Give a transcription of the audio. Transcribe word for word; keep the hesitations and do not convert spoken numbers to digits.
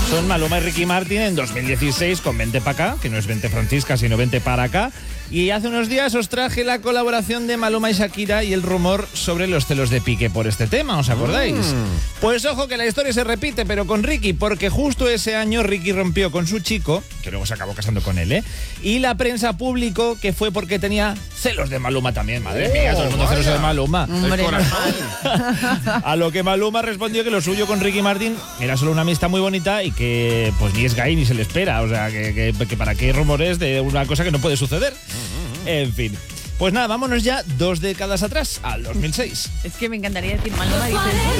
Son Maluma y Ricky Martin en dos mil dieciséis con Vente pa' acá, que no es Vente Francisca, sino Vente para acá. Y hace unos días os traje la colaboración de Maluma y Shakira y el rumor sobre los celos de Piqué por este tema, ¿os acordáis? Mm. Pues ojo que la historia se repite, pero con Ricky, porque justo ese año Ricky rompió con su chico, que luego se acabó casando con él, ¿eh? Y la prensa publicó que fue porque tenía celos de Maluma también, madre mía, todo el mundo celoso de Maluma. Hombre, A lo que Maluma respondió que lo suyo con Ricky Martin era solo una amistad muy bonita y que pues ni es gay ni se le espera, o sea, que, que, que para qué rumores de una cosa que no puede suceder. En fin. Pues nada, vámonos ya dos décadas atrás, al dos mil seis. es que me encantaría decir Maluma, dices...